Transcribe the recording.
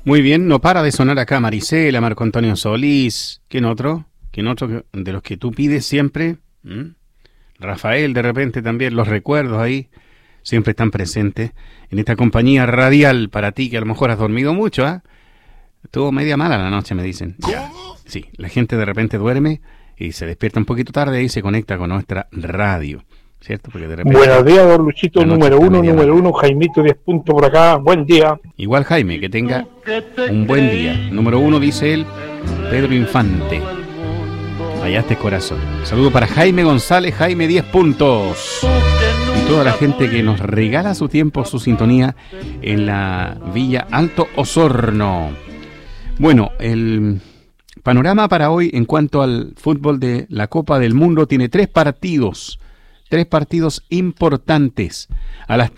Muy bien, no para de sonar acá Marisela, Marco Antonio Solís. ¿Quién otro? ¿Quién otro de los que tú pides siempre? Rafael, de repente también, los recuerdos ahí siempre están presentes en esta compañía radial para ti que a lo mejor has dormido mucho, ¿ah? Estuvo media mala la noche, me dicen. Ya. Sí, la gente de repente duerme y se despierta un poquito tarde y se conecta con nuestra radio, ¿cierto? Porque de repente, buenos días, don Luchito, número uno, Jaimito 10 puntos por acá, buen día. Igual Jaime, que tenga un buen día. Número 1, dice él, Pedro Infante. Fallaste corazón. Saludo para Jaime González, Jaime 10 puntos. Y toda la gente que nos regala su tiempo, su sintonía en la Villa Alto Osorno. Bueno, el panorama para hoy en cuanto al fútbol de la Copa del Mundo tiene 3 partidos importantes. A las